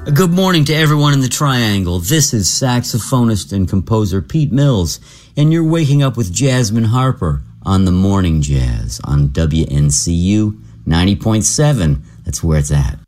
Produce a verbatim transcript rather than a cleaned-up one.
Good morning to everyone in the Triangle. This is saxophonist and composer Pete Mills, and you're waking up with Jasmine Harper on the Morning Jazz on W N C U ninety point seven. That's where it's at.